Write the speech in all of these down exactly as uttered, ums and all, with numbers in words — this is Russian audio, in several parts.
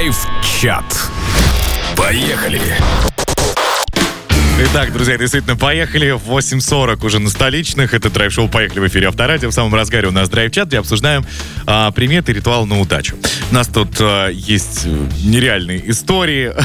Драйв-чат. Поехали! Итак, друзья, действительно, поехали. восемь сорок уже на столичных. Это драйв-шоу «Поехали» в эфире Авторадио. В самом разгаре у нас драйв-чат, где обсуждаем а, приметы и ритуал на удачу. У нас тут а, есть нереальные истории.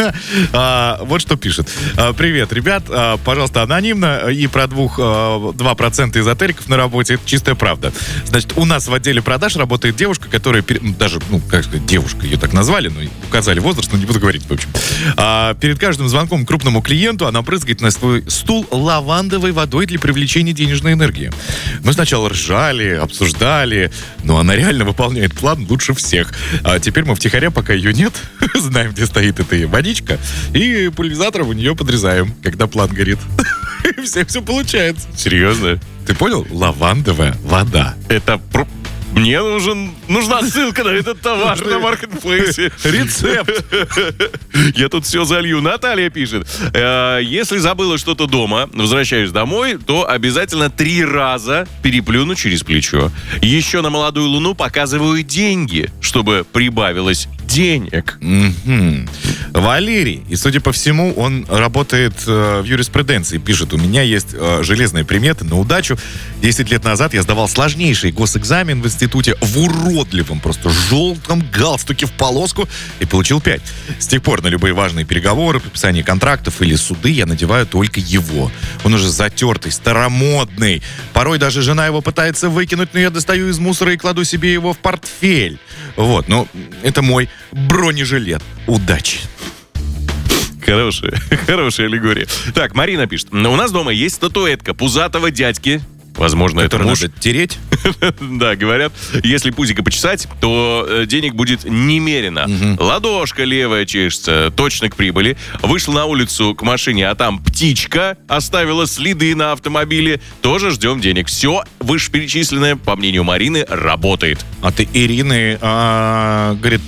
а, вот что пишет. А, Привет, ребят. А, пожалуйста, анонимно. И про двух, а, два процента эзотериков на работе. Это чистая правда. Значит, у нас в отделе продаж работает девушка, которая... Даже, ну, как сказать, девушка, ее так назвали, но указали возраст, но не буду говорить, в общем. А, перед каждым звонком крупному клиенту она брызгает на свой стул лавандовой водой для привлечения денежной энергии. Мы сначала ржали, обсуждали, но она реально выполняет план лучше всех. А теперь мы втихаря, пока ее нет, знаем, где стоит эта водичка, и пульверизатором у нее подрезаем, когда план горит. И все, все получается. Серьезно? Ты понял? Лавандовая вода. Это... Про... Мне нужен, нужна ссылка на этот товар на маркетплейсе. Рецепт. Я тут все залью. Наталья пишет. Э, если забыла что-то дома, возвращаюсь домой, то обязательно три раза переплюну через плечо. Еще на молодую луну показываю деньги, чтобы прибавилось денег. Mm-hmm. Валерий, и, судя по всему, он работает э, в юриспруденции. Пишет, у меня есть э, железные приметы на удачу. Десять лет назад я сдавал сложнейший госэкзамен в институте в уродливом, просто желтом галстуке в полоску и получил пять. С тех пор на любые важные переговоры, подписание контрактов или суды я надеваю только его. Он уже затертый, старомодный. Порой даже жена его пытается выкинуть, но я достаю из мусора и кладу себе его в портфель. Вот, ну, это мой бронежилет. Удачи. Хорошая, хорошая аллегория. Так, Марина пишет. У нас дома есть статуэтка пузатого дядьки. Возможно, это муж. Надо тереть. Да, говорят, если пузико почесать, то э, денег будет немерено. Угу. Ладошка левая чешется, точно к прибыли. Вышла на улицу к машине, а там птичка оставила следы на автомобиле. Тоже ждем денег. Все вышеперечисленное, по мнению Марины, работает. А ты Ирины, а, говорит,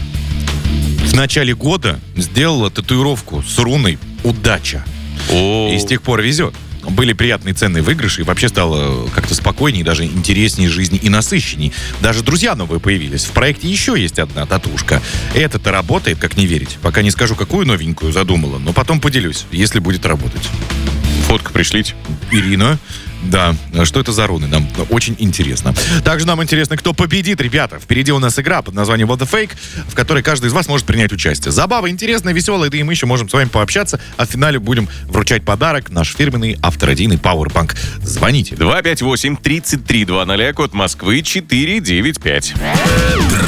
в начале года сделала татуировку с руной «Удача». О. И с тех пор везет. Были приятные ценные выигрыши, и вообще стало как-то спокойнее, даже интереснее жизни и насыщенней. Даже друзья новые появились. В проекте еще есть одна татушка. Это-то работает, как не верить. Пока не скажу, какую новенькую задумала, но потом поделюсь, если будет работать. Фотку пришлите. Ирина, да, что это за руны? Нам очень интересно. Также нам интересно, кто победит, ребята. Впереди у нас игра под названием What the Fake, в которой каждый из вас может принять участие. Забава интересная, веселая, да и мы еще можем с вами пообщаться. А в финале будем вручать подарок, наш фирменный авторадийный Powerbank. Звоните. два пять восемь тридцать три двадцать, код Москвы четыре девять пять.